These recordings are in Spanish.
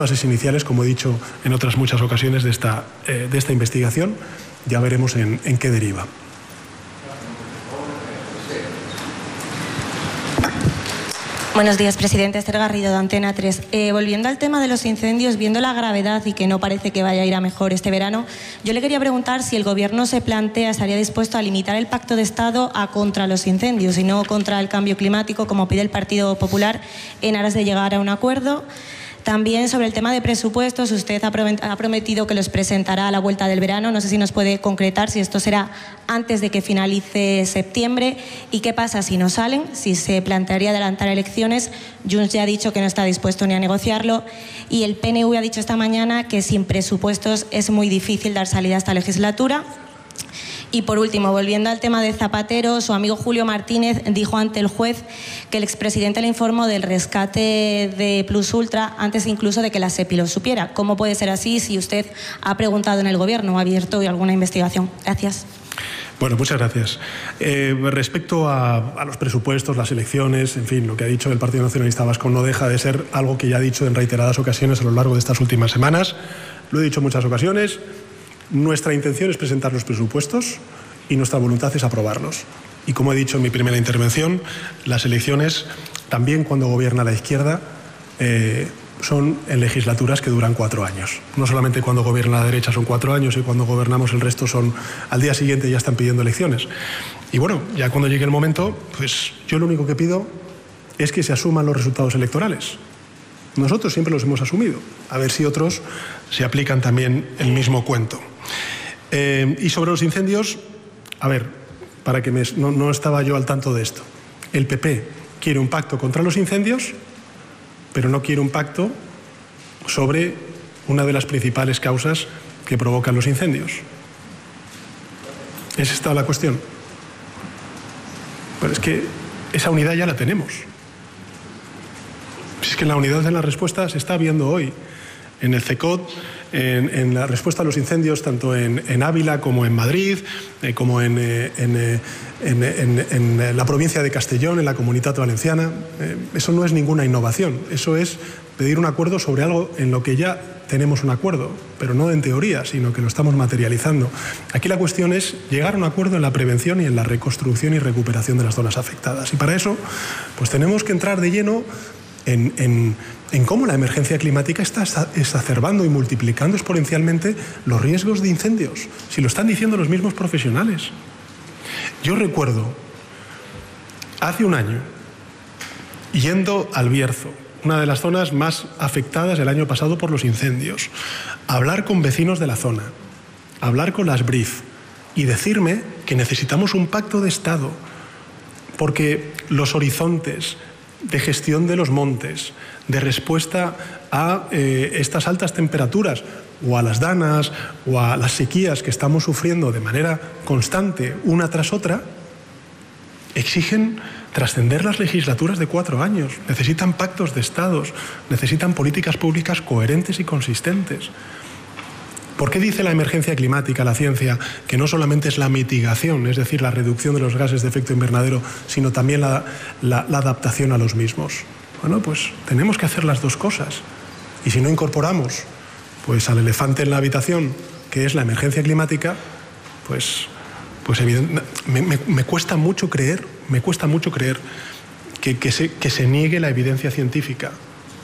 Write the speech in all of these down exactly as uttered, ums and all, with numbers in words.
fases iniciales, como he dicho en otras muchas ocasiones de esta, eh, de esta investigación. Ya veremos en, en qué deriva. Buenos días, presidente. Esther Garrido, de Antena tres. Eh, volviendo al tema de los incendios, viendo la gravedad y que no parece que vaya a ir a mejor este verano, yo le quería preguntar si el Gobierno se plantea, estaría dispuesto a limitar el Pacto de Estado a contra los incendios y no contra el cambio climático, como pide el Partido Popular, en aras de llegar a un acuerdo. También sobre el tema de presupuestos, usted ha prometido que los presentará a la vuelta del verano. No sé si nos puede concretar si esto será antes de que finalice septiembre. ¿Y qué pasa si no salen? Si se plantearía adelantar elecciones. Junts ya ha dicho que no está dispuesto ni a negociarlo. Y el P N V ha dicho esta mañana que sin presupuestos es muy difícil dar salida a esta legislatura. Y por último, volviendo al tema de Zapatero, su amigo Julio Martínez dijo ante el juez que el expresidente le informó del rescate de Plus Ultra antes incluso de que la SEPI lo supiera. ¿Cómo puede ser así si usted ha preguntado en el Gobierno o ha abierto alguna investigación? Gracias. Bueno, muchas gracias. Eh, respecto a, a los presupuestos, las elecciones, en fin, lo que ha dicho el Partido Nacionalista Vasco no deja de ser algo que ya ha dicho en reiteradas ocasiones a lo largo de estas últimas semanas. Lo he dicho en muchas ocasiones. Nuestra intención es presentar los presupuestos y nuestra voluntad es aprobarlos. Y como he dicho en mi primera intervención, las elecciones, también cuando gobierna la izquierda, eh, son en legislaturas que duran cuatro años. No solamente cuando gobierna la derecha son cuatro años y cuando gobernamos el resto son al día siguiente ya están pidiendo elecciones. Y bueno, ya cuando llegue el momento, pues yo lo único que pido es que se asuman los resultados electorales. Nosotros siempre los hemos asumido. A ver si otros se aplican también el mismo cuento. Eh, y sobre los incendios, a ver, para que me, no, no estaba yo al tanto de esto. El P P quiere un pacto contra los incendios, pero no quiere un pacto sobre una de las principales causas que provocan los incendios. ¿Es esta la cuestión? Pero es que esa unidad ya la tenemos. Es que la unidad en la respuesta se está viendo hoy en el CECOT, en, en la respuesta a los incendios, tanto en, en Ávila como en Madrid, eh, como en, eh, en, eh, en, en, en la provincia de Castellón, en la Comunitat Valenciana. Eh, eso no es ninguna innovación, eso es pedir un acuerdo sobre algo en lo que ya tenemos un acuerdo, pero no en teoría, sino que lo estamos materializando. Aquí la cuestión es llegar a un acuerdo en la prevención y en la reconstrucción y recuperación de las zonas afectadas. Y para eso, pues tenemos que entrar de lleno En, en, en cómo la emergencia climática está exacerbando y multiplicando exponencialmente los riesgos de incendios, si lo están diciendo los mismos profesionales. Yo recuerdo, hace un año, yendo al Bierzo, una de las zonas más afectadas el año pasado por los incendios, hablar con vecinos de la zona, hablar con las B R I F y decirme que necesitamos un pacto de Estado, porque los horizontes de gestión de los montes, de respuesta a eh, estas altas temperaturas o a las danas o a las sequías que estamos sufriendo de manera constante una tras otra, exigen trascender las legislaturas de cuatro años, necesitan pactos de Estados, necesitan políticas públicas coherentes y consistentes. ¿Por qué dice la emergencia climática, la ciencia, que no solamente es la mitigación, es decir, la reducción de los gases de efecto invernadero, sino también la, la, la adaptación a los mismos? Bueno, pues tenemos que hacer las dos cosas. Y si no incorporamos pues, al elefante en la habitación, que es la emergencia climática, pues, pues evidente, me, me, me cuesta mucho creer, me cuesta mucho creer que, que, se, que se niegue la evidencia científica.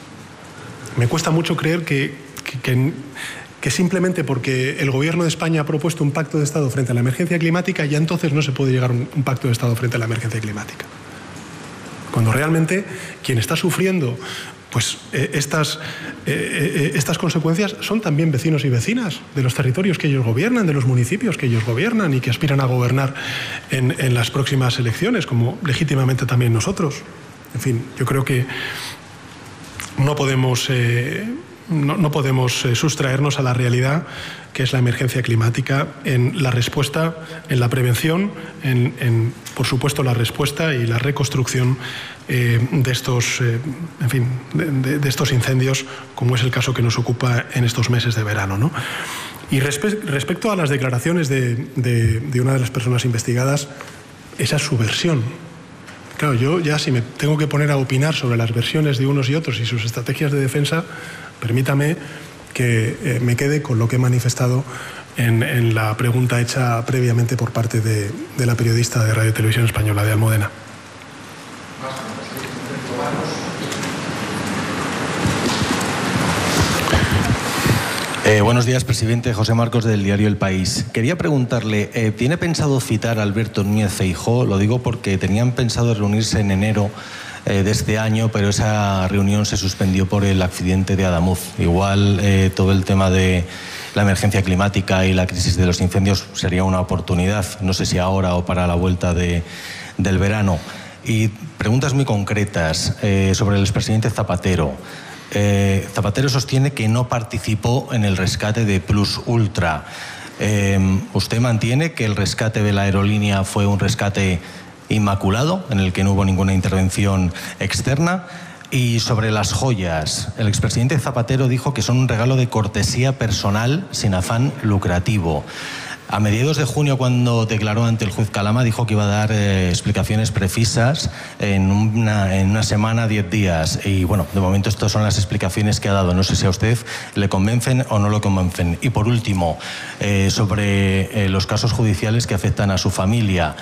Me cuesta mucho creer que... que, que que simplemente porque el Gobierno de España ha propuesto un pacto de Estado frente a la emergencia climática, ya entonces no se puede llegar a un, un pacto de Estado frente a la emergencia climática. Cuando realmente quien está sufriendo pues, eh, estas, eh, eh, estas consecuencias son también vecinos y vecinas de los territorios que ellos gobiernan, de los municipios que ellos gobiernan y que aspiran a gobernar en, en las próximas elecciones, como legítimamente también nosotros. En fin, yo creo que no podemos... Eh, No, no podemos eh, sustraernos a la realidad que es la emergencia climática en la respuesta, en la prevención, en, en por supuesto la respuesta y la reconstrucción eh, de estos, eh, en fin, de, de estos incendios, como es el caso que nos ocupa en estos meses de verano, ¿no? Y respe respecto a las declaraciones de, de, de una de las personas investigadas, esa es su versión. Claro, yo ya si me tengo que poner a opinar sobre las versiones de unos y otros y sus estrategias de defensa, permítame que eh, me quede con lo que he manifestado en, en la pregunta hecha previamente por parte de, de la periodista de Radio Televisión Española, de Almudena. Eh, buenos días, presidente. José Marcos, del diario El País. Quería preguntarle, eh, ¿tiene pensado citar a Alberto Núñez Feijóo? Lo digo porque tenían pensado reunirse en enero eh, de este año, pero esa reunión se suspendió por el accidente de Adamuz. Igual eh, todo el tema de la emergencia climática y la crisis de los incendios sería una oportunidad, no sé si ahora o para la vuelta de, del verano. Y preguntas muy concretas eh, sobre el expresidente Zapatero. Eh, Zapatero sostiene que no participó en el rescate de Plus Ultra. Eh, ¿Usted mantiene que el rescate de la aerolínea fue un rescate inmaculado, en el que no hubo ninguna intervención externa? Y sobre las joyas, el expresidente Zapatero dijo que son un regalo de cortesía personal sin afán lucrativo. A mediados de junio, cuando declaró ante el juez Calama, dijo que iba a dar eh, explicaciones precisas en una, en una semana, diez días. Y bueno, de momento estas son las explicaciones que ha dado. No sé si a usted le convencen o no lo convencen. Y por último, eh, sobre eh, los casos judiciales que afectan a su familia.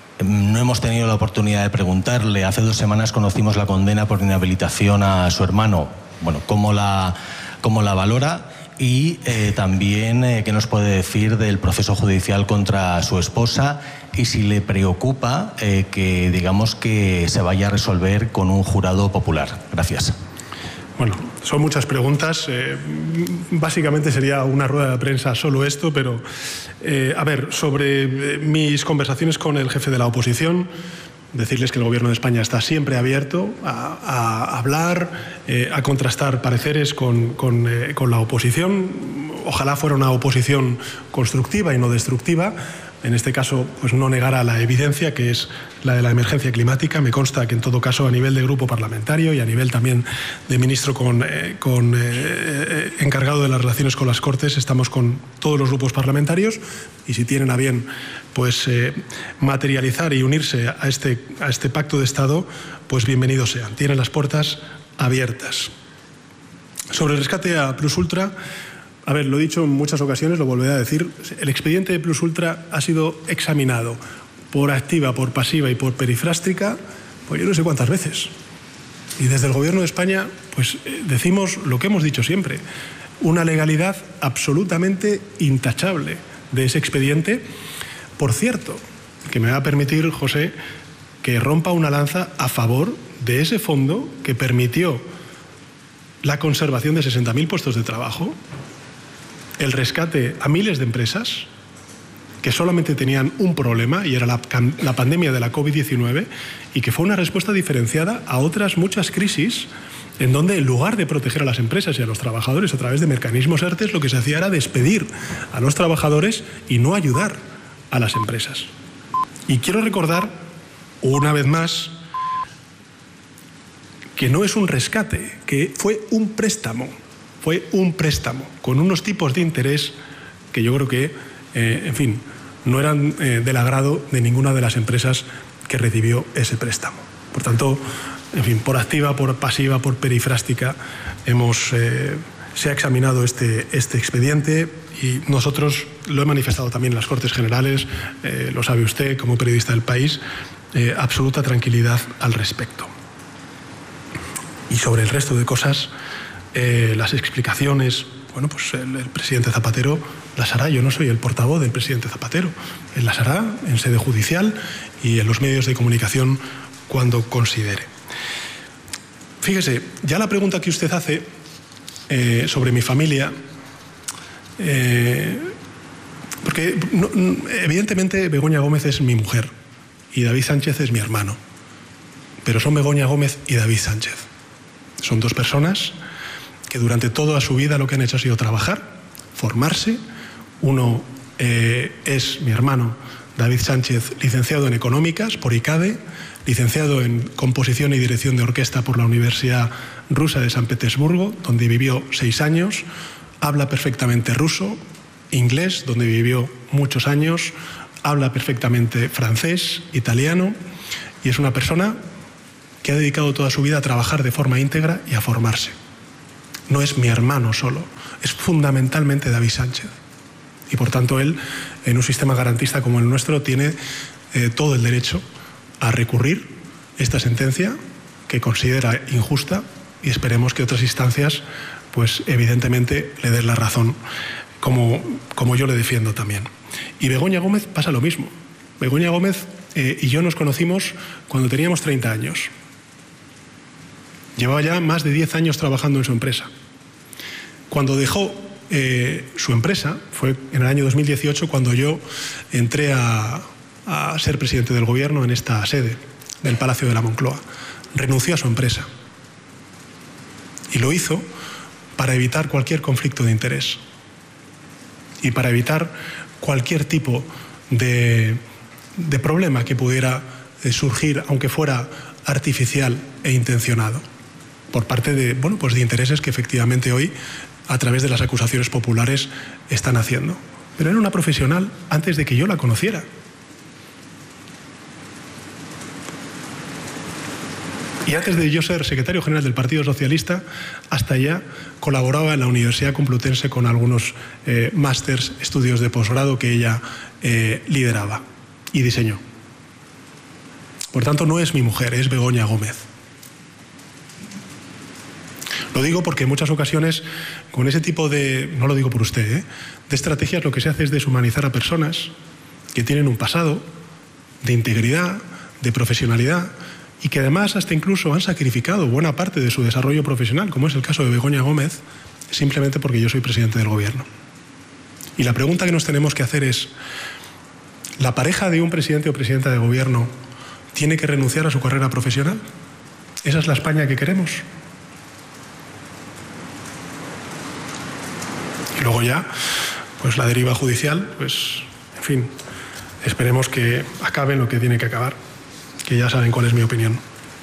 No hemos tenido la oportunidad de preguntarle. Hace dos semanas conocimos la condena por inhabilitación a su hermano. Bueno, ¿cómo la, cómo la valora? Y eh, también eh, qué nos puede decir del proceso judicial contra su esposa y si le preocupa eh, que digamos que se vaya a resolver con un jurado popular. Gracias. Bueno, son muchas preguntas. Eh, básicamente sería una rueda de prensa solo esto, pero eh, a ver, sobre eh, mis conversaciones con el jefe de la oposición, decirles que el Gobierno de España está siempre abierto a, a hablar, eh, a contrastar pareceres con, con, eh, con la oposición. Ojalá fuera una oposición constructiva y no destructiva. En este caso, pues no negara la evidencia, que es la de la emergencia climática. Me consta que en todo caso a nivel de grupo parlamentario y a nivel también de ministro con, eh, con, eh, encargado de las relaciones con las Cortes, estamos con todos los grupos parlamentarios y si tienen a bien pues eh, materializar y unirse a este, a este pacto de Estado, pues bienvenidos sean. Tienen las puertas abiertas. Sobre el rescate a Plus Ultra, a ver, lo he dicho en muchas ocasiones, lo volveré a decir, el expediente de Plus Ultra ha sido examinado por activa, por pasiva y por perifrástica, pues yo no sé cuántas veces. Y desde el Gobierno de España, pues eh, decimos lo que hemos dicho siempre, una legalidad absolutamente intachable de ese expediente. Por cierto, que me va a permitir, José, que rompa una lanza a favor de ese fondo que permitió la conservación de sesenta mil puestos de trabajo, el rescate a miles de empresas que solamente tenían un problema y era la, la pandemia de la COVID diecinueve y que fue una respuesta diferenciada a otras muchas crisis en donde en lugar de proteger a las empresas y a los trabajadores a través de mecanismos ERTE, lo que se hacía era despedir a los trabajadores y no ayudar a las empresas. Y quiero recordar una vez más que no es un rescate, que fue un préstamo, fue un préstamo con unos tipos de interés que yo creo que, eh, en fin, no eran eh, del agrado de ninguna de las empresas que recibió ese préstamo. Por tanto, en fin, por activa, por pasiva, por perifrástica, hemos, eh, se ha examinado este, este expediente y nosotros lo he manifestado también en las Cortes Generales, eh, lo sabe usted como periodista del País, eh, absoluta tranquilidad al respecto. Y sobre el resto de cosas, eh, las explicaciones, bueno, pues el, el presidente Zapatero las hará. Yo no soy el portavoz del presidente Zapatero. Él las hará en sede judicial y en los medios de comunicación cuando considere. Fíjese, ya la pregunta que usted hace eh, sobre mi familia, eh, porque no, evidentemente Begoña Gómez es mi mujer y David Sánchez es mi hermano, pero son Begoña Gómez y David Sánchez. Son dos personas que durante toda su vida lo que han hecho ha sido trabajar, formarse. Uno eh, es mi hermano David Sánchez, licenciado en Económicas por ICADE, licenciado en Composición y Dirección de Orquesta por la Universidad Rusa de San Petersburgo, donde vivió seis años, habla perfectamente ruso, inglés, donde vivió muchos años, habla perfectamente francés, italiano, y es una persona que ha dedicado toda su vida a trabajar de forma íntegra y a formarse. No es mi hermano solo, es fundamentalmente David Sánchez. Y por tanto él, en un sistema garantista como el nuestro, tiene eh, todo el derecho a recurrir esta sentencia que considera injusta, y esperemos que otras instancias, pues evidentemente, le den la razón, como, como yo le defiendo también. Y Begoña Gómez pasa lo mismo. Begoña Gómez eh, y yo nos conocimos cuando teníamos treinta años. Llevaba ya más de diez años trabajando en su empresa. Cuando dejó eh, su empresa, fue en el año dos mil dieciocho cuando yo entré a, a ser presidente del gobierno en esta sede del Palacio de la Moncloa. Renunció a su empresa y lo hizo para evitar cualquier conflicto de interés y para evitar cualquier tipo de, de problema que pudiera eh, surgir, aunque fuera artificial e intencionado, por parte de, bueno, pues de intereses que efectivamente hoy, a través de las acusaciones populares, están haciendo. Pero era una profesional antes de que yo la conociera. Y antes de yo ser secretario general del Partido Socialista, hasta ya colaboraba en la Universidad Complutense con algunos eh, másters, estudios de posgrado que ella eh, lideraba y diseñó. Por tanto, no es mi mujer, es Begoña Gómez. Lo digo porque en muchas ocasiones, con ese tipo de, no lo digo por usted, ¿eh? de estrategias, lo que se hace es deshumanizar a personas que tienen un pasado de integridad, de profesionalidad, y que además hasta incluso han sacrificado buena parte de su desarrollo profesional, como es el caso de Begoña Gómez, simplemente porque yo soy presidente del gobierno. Y la pregunta que nos tenemos que hacer es, ¿la pareja de un presidente o presidenta de gobierno tiene que renunciar a su carrera profesional? ¿Esa es la España que queremos? Y luego ya, pues la deriva judicial, pues, en fin, esperemos que acabe en lo que tiene que acabar, que ya saben cuál es mi opinión.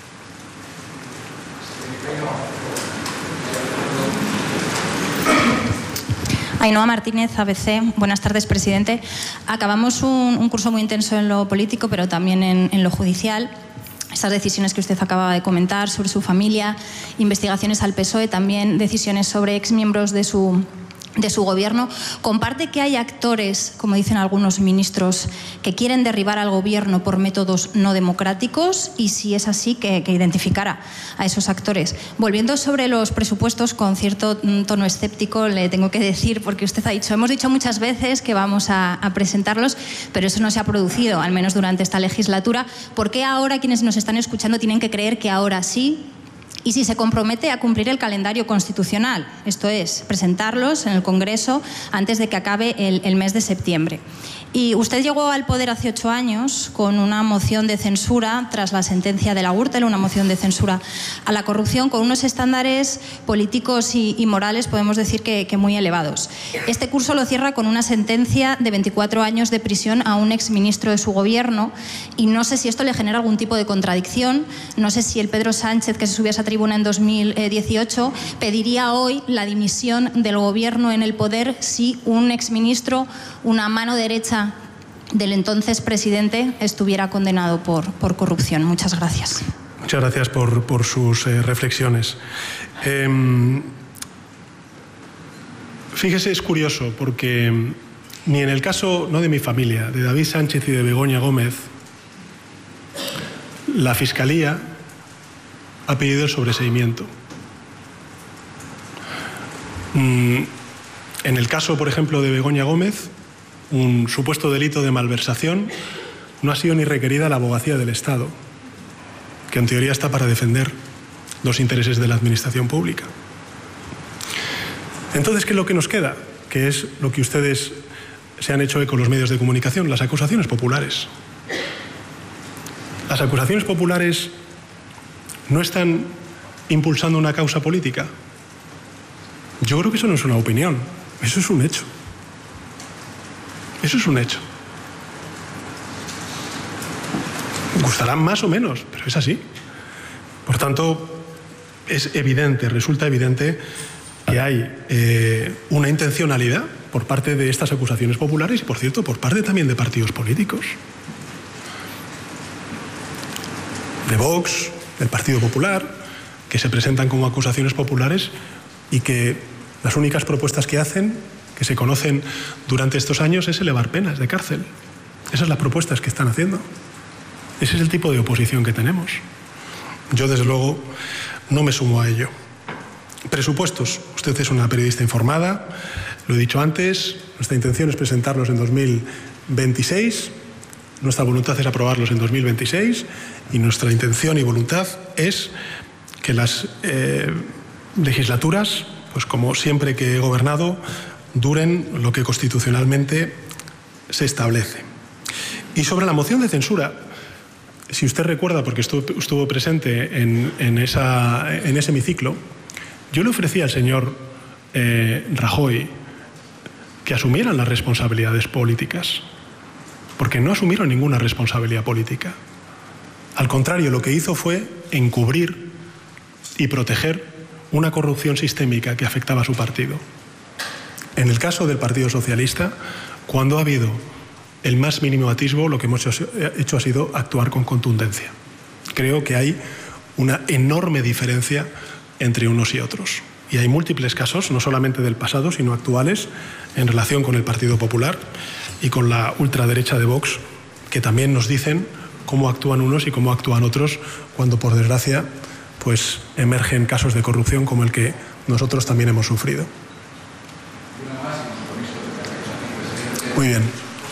Ainhoa Martínez, A B C. Buenas tardes, presidente. Acabamos un, un curso muy intenso en lo político, pero también en, en lo judicial. Esas decisiones que usted acaba de comentar sobre su familia, investigaciones al P S O E, también decisiones sobre exmiembros de su... de su gobierno. ¿Comparte que hay actores, como dicen algunos ministros, que quieren derribar al gobierno por métodos no democráticos? Y si es así, que, que identificara a esos actores. Volviendo sobre los presupuestos, con cierto tono escéptico, le tengo que decir, porque usted ha dicho, hemos dicho muchas veces que vamos a, a presentarlos, pero eso no se ha producido, al menos durante esta legislatura. ¿Por qué ahora quienes nos están escuchando tienen que creer que ahora sí? Y si se compromete a cumplir el calendario constitucional, esto es, presentarlos en el Congreso antes de que acabe el, el mes de septiembre. Y usted llegó al poder hace ocho años con una moción de censura tras la sentencia de la Gürtel, una moción de censura a la corrupción con unos estándares políticos y, y morales, podemos decir que, que muy elevados. Este curso lo cierra con una sentencia de veinticuatro años de prisión a un exministro de su gobierno, y no sé si esto le genera algún tipo de contradicción. No sé si el Pedro Sánchez, que se subió a esa tribuna en dos mil dieciocho, pediría hoy la dimisión del gobierno en el poder si un exministro, una mano derecha del entonces presidente, estuviera condenado por, por corrupción. Muchas gracias. Muchas gracias por, por sus eh, reflexiones. Eh, fíjese, es curioso, porque ni en el caso, no de mi familia, de David Sánchez y de Begoña Gómez, la Fiscalía ha pedido el sobreseimiento. Mm, en el caso, por ejemplo, de Begoña Gómez, un supuesto delito de malversación, no ha sido ni requerida la abogacía del Estado, que en teoría está para defender los intereses de la administración pública. Entonces, ¿qué es lo que nos queda? Que es lo que ustedes se han hecho eco los medios de comunicación, las acusaciones populares. Las acusaciones populares no están impulsando una causa política. Yo creo que eso no es una opinión, eso es un hecho. Eso es un hecho. Gustarán más o menos, pero es así. Por tanto, es evidente, resulta evidente que hay eh, una intencionalidad por parte de estas acusaciones populares y, por cierto, por parte también de partidos políticos. de Vox, del Partido Popular, que se presentan como acusaciones populares y que las únicas propuestas que hacen, que se conocen durante estos años, es elevar penas de cárcel. Esas son las propuestas que están haciendo. Ese es el tipo de oposición que tenemos. Yo, desde luego, no me sumo a ello. Presupuestos. Usted es una periodista informada, lo he dicho antes, nuestra intención es presentarlos en dos mil veintiséis, nuestra voluntad es aprobarlos en dos mil veintiséis y nuestra intención y voluntad es que las eh, legislaturas, pues como siempre que he gobernado, duren lo que constitucionalmente se establece. Y sobre la moción de censura, si usted recuerda, porque estuvo, estuvo presente en, en, esa, en ese hemiciclo, yo le ofrecí al señor eh, Rajoy que asumieran las responsabilidades políticas, porque no asumieron ninguna responsabilidad política. Al contrario, lo que hizo fue encubrir y proteger una corrupción sistémica que afectaba a su partido. En el caso del Partido Socialista, cuando ha habido el más mínimo atisbo, lo que hemos hecho ha sido actuar con contundencia. Creo que hay una enorme diferencia entre unos y otros. Y hay múltiples casos, no solamente del pasado, sino actuales, en relación con el Partido Popular y con la ultraderecha de Vox, que también nos dicen cómo actúan unos y cómo actúan otros cuando, por desgracia, pues emergen casos de corrupción como el que nosotros también hemos sufrido. Muy bien.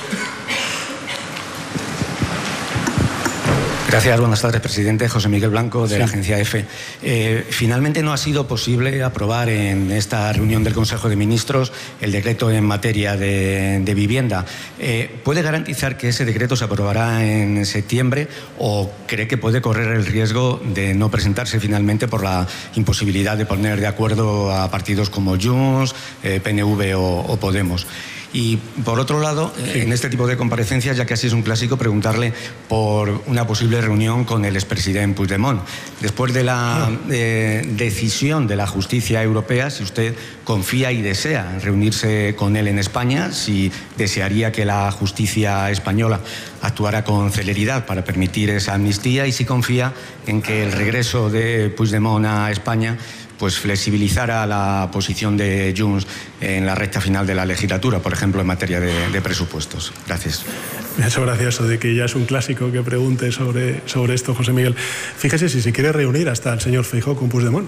Gracias, buenas tardes, presidente. José Miguel Blanco, de sí. la agencia EFE. Eh, finalmente no ha sido posible aprobar en esta reunión del Consejo de Ministros el decreto en materia de, de vivienda. Eh, ¿Puede garantizar que ese decreto se aprobará en septiembre o cree que puede correr el riesgo de no presentarse finalmente por la imposibilidad de poner de acuerdo a partidos como Junts, eh, P N V o, o Podemos? Y, por otro lado, en este tipo de comparecencias, ya que así es un clásico, preguntarle por una posible reunión con el expresidente Puigdemont. Después de la eh, decisión de la justicia europea, si usted confía y desea reunirse con él en España, si desearía que la justicia española actuara con celeridad para permitir esa amnistía y si confía en que el regreso de Puigdemont a España pues flexibilizara la posición de Junts en la recta final de la legislatura, por ejemplo, en materia de, de presupuestos. Gracias. Me ha hecho gracioso de que ya es un clásico que pregunte sobre, sobre esto, José Miguel. Fíjese si se quiere reunir hasta el señor Feijóo con Puigdemont.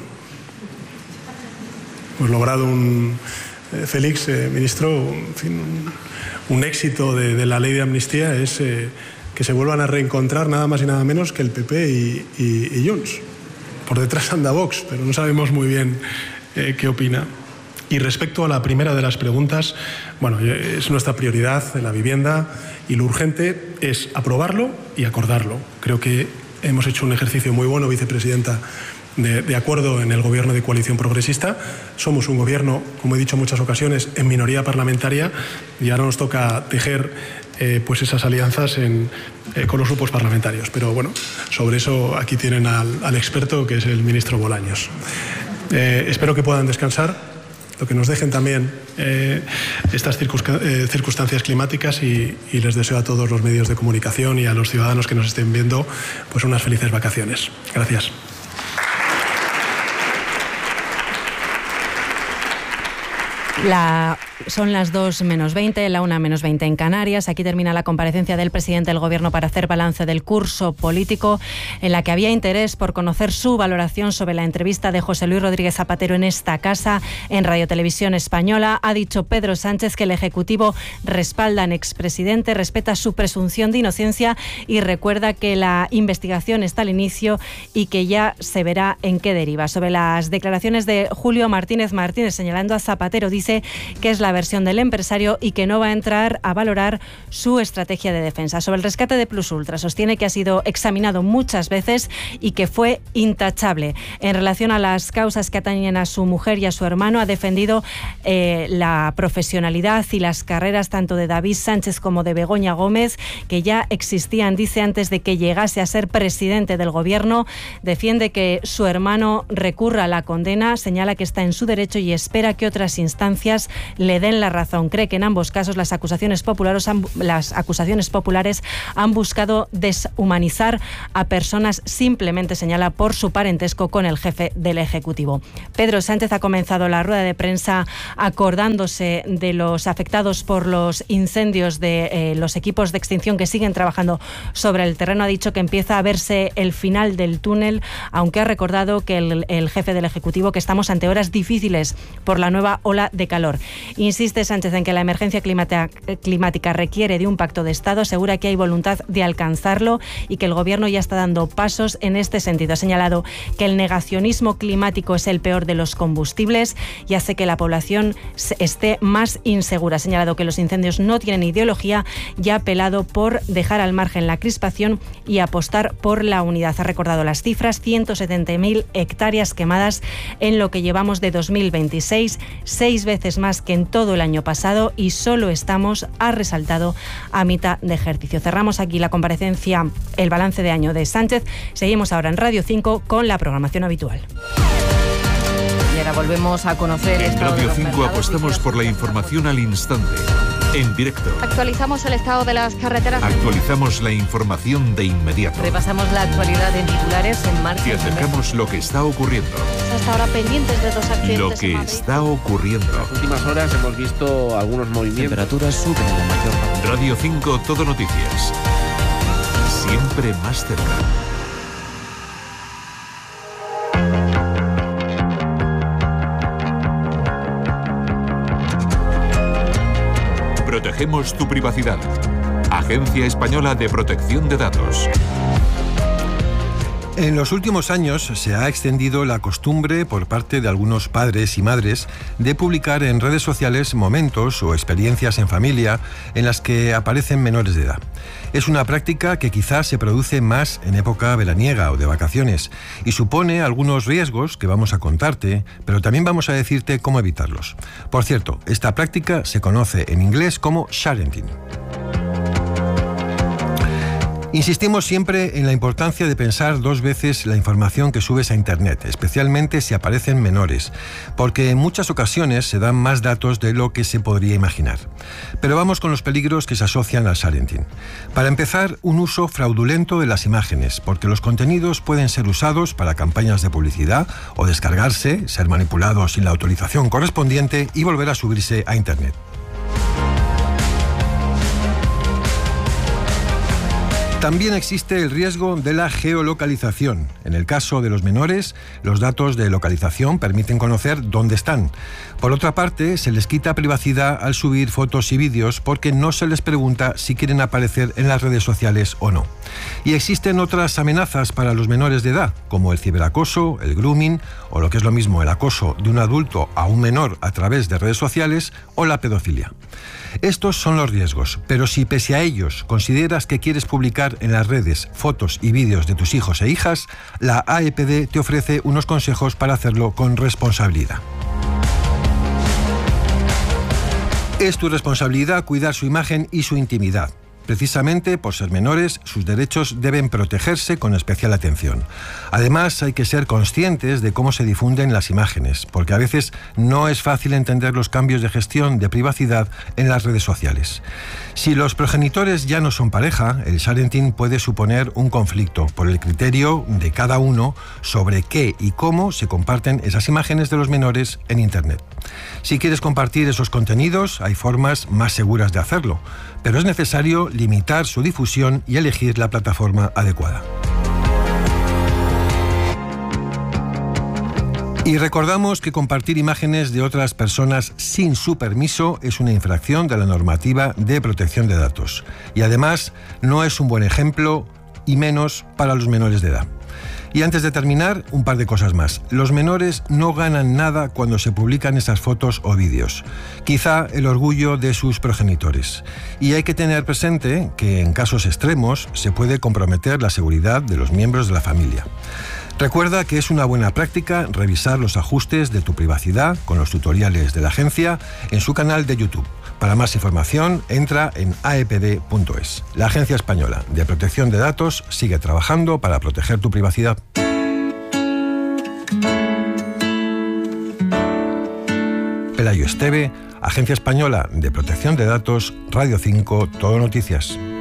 Hemos logrado un, eh, Félix, eh, ministro, en fin, un, un éxito de, de la ley de amnistía es eh, que se vuelvan a reencontrar nada más y nada menos que el P P y, y, y Junts. Por detrás anda Vox, pero no sabemos muy bien eh, qué opina. Y respecto a la primera de las preguntas, bueno, es nuestra prioridad la vivienda y lo urgente es aprobarlo y acordarlo. Creo que hemos hecho un ejercicio muy bueno, vicepresidenta, de, de acuerdo en el gobierno de coalición progresista. Somos un gobierno, como he dicho en muchas ocasiones, en minoría parlamentaria y ahora nos toca tejer Eh, pues esas alianzas en, eh, con los grupos parlamentarios. Pero bueno, sobre eso aquí tienen al, al experto, que es el ministro Bolaños. Eh, espero que puedan descansar, lo que nos dejen también eh, estas eh, circunstancias climáticas y, y les deseo a todos los medios de comunicación y a los ciudadanos que nos estén viendo pues unas felices vacaciones. Gracias. La, son las dos menos veinte, la una menos veinte en Canarias. Aquí termina la comparecencia del presidente del Gobierno para hacer balance del curso político, en la que había interés por conocer su valoración sobre la entrevista de José Luis Rodríguez Zapatero en esta casa, en Radio Televisión Española. Ha dicho Pedro Sánchez que el Ejecutivo respalda al expresidente, respeta su presunción de inocencia y recuerda que la investigación está al inicio y que ya se verá en qué deriva. Sobre las declaraciones de Julio Martínez Martínez señalando a Zapatero, dice que es la versión del empresario y que no va a entrar a valorar su estrategia de defensa. Sobre el rescate de Plus Ultra, sostiene que ha sido examinado muchas veces y que fue intachable. En relación a las causas que atañen a su mujer y a su hermano, ha defendido eh, la profesionalidad y las carreras tanto de David Sánchez como de Begoña Gómez, que ya existían, dice, antes de que llegase a ser presidente del Gobierno. Defiende que su hermano recurra a la condena, señala que está en su derecho y espera que otras instancias le den la razón. Cree que en ambos casos las acusaciones populares han, las acusaciones populares han buscado deshumanizar a personas, simplemente señala, por su parentesco con el jefe del Ejecutivo. Pedro Sánchez ha comenzado la rueda de prensa acordándose de los afectados por los incendios de eh, los equipos de extinción que siguen trabajando sobre el terreno. Ha dicho que empieza a verse el final del túnel, aunque ha recordado que el, el jefe del Ejecutivo que estamos ante horas difíciles por la nueva ola de calor. Insiste Sánchez en que la emergencia climática, climática requiere de un pacto de Estado, asegura que hay voluntad de alcanzarlo y que el Gobierno ya está dando pasos en este sentido. Ha señalado que el negacionismo climático es el peor de los combustibles y hace que la población esté más insegura. Ha señalado que los incendios no tienen ideología y ha apelado por dejar al margen la crispación y apostar por la unidad. Ha recordado las cifras: ciento setenta mil hectáreas quemadas en lo que llevamos de dos mil veintiséis, seis veces más que en todo el año pasado, y solo estamos, ha resaltado, a mitad de ejercicio. Cerramos aquí la comparecencia, el balance de año de Sánchez. Seguimos ahora en Radio cinco con la programación habitual. Y ahora volvemos a conocer... En Radio cinco apostamos por la información al instante, en directo. Actualizamos el estado de las carreteras. Actualizamos la información de inmediato. Repasamos la actualidad en titulares en marcha. Y acercamos lo que está ocurriendo. Hasta ahora pendientes de dos accidentes. Lo que está ocurriendo. En las últimas horas hemos visto algunos movimientos. Temperaturas suben en la mayor parte. Radio cinco, Todo Noticias. Siempre más cerca. Protegemos tu privacidad. Agencia Española de Protección de Datos. En los últimos años se ha extendido la costumbre por parte de algunos padres y madres de publicar en redes sociales momentos o experiencias en familia en las que aparecen menores de edad. Es una práctica que quizás se produce más en época veraniega o de vacaciones y supone algunos riesgos que vamos a contarte, pero también vamos a decirte cómo evitarlos. Por cierto, esta práctica se conoce en inglés como sharenting. Insistimos siempre en la importancia de pensar dos veces la información que subes a Internet, especialmente si aparecen menores, porque en muchas ocasiones se dan más datos de lo que se podría imaginar. Pero vamos con los peligros que se asocian al sharenting. Para empezar, un uso fraudulento de las imágenes, porque los contenidos pueden ser usados para campañas de publicidad o descargarse, ser manipulados sin la autorización correspondiente y volver a subirse a Internet. También existe el riesgo de la geolocalización. En el caso de los menores, los datos de localización permiten conocer dónde están. Por otra parte, se les quita privacidad al subir fotos y vídeos porque no se les pregunta si quieren aparecer en las redes sociales o no. Y existen otras amenazas para los menores de edad, como el ciberacoso, el grooming, o lo que es lo mismo, el acoso de un adulto a un menor a través de redes sociales, o la pedofilia. Estos son los riesgos, pero si pese a ellos consideras que quieres publicar en las redes fotos y vídeos de tus hijos e hijas, la A E P D te ofrece unos consejos para hacerlo con responsabilidad. Es tu responsabilidad cuidar su imagen y su intimidad. Precisamente por ser menores, sus derechos deben protegerse con especial atención. Además, hay que ser conscientes de cómo se difunden las imágenes, porque a veces no es fácil entender los cambios de gestión de privacidad en las redes sociales. Si los progenitores ya no son pareja, el sharenting puede suponer un conflicto por el criterio de cada uno sobre qué y cómo se comparten esas imágenes de los menores en Internet. Si quieres compartir esos contenidos, hay formas más seguras de hacerlo, pero es necesario limitar su difusión y elegir la plataforma adecuada. Y recordamos que compartir imágenes de otras personas sin su permiso es una infracción de la normativa de protección de datos. Y además no es un buen ejemplo, y menos para los menores de edad. Y antes de terminar, un par de cosas más. Los menores no ganan nada cuando se publican esas fotos o vídeos. Quizá el orgullo de sus progenitores. Y hay que tener presente que en casos extremos se puede comprometer la seguridad de los miembros de la familia. Recuerda que es una buena práctica revisar los ajustes de tu privacidad con los tutoriales de la agencia en su canal de YouTube. Para más información, entra en a e p d punto es. La Agencia Española de Protección de Datos sigue trabajando para proteger tu privacidad. Pelayo Esteve, Agencia Española de Protección de Datos, Radio cinco, Todo Noticias.